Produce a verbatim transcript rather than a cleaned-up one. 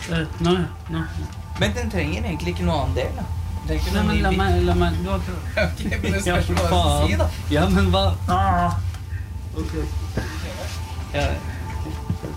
Uh, nå, nå. Men den trenger egentlig ikke noe annen del, da. Den trenger ikke Nei, noe men ny la bit. meg, la meg, du har ikke... Ok, men det Ja, spørs hva faen. du sier, da. Ja, men hva? Ah. Ok. Ja,